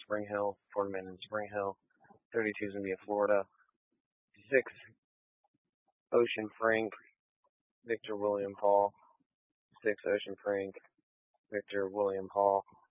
Spring Hill, Fordman in Spring Hill. 32 is going to be at Florida. 6, Ocean Frank, Victor William Paul. 6, Ocean Frank, Victor William Paul.